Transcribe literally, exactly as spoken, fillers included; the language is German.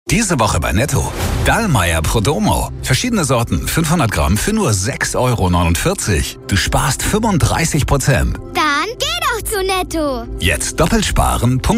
Diese Woche bei Netto. Dallmayr Prodomo. Verschiedene Sorten, fünfhundert Gramm für nur sechs Euro neunundvierzig. Du sparst fünfunddreißig Prozent. Dann geh doch zu Netto. Jetzt doppelt sparen.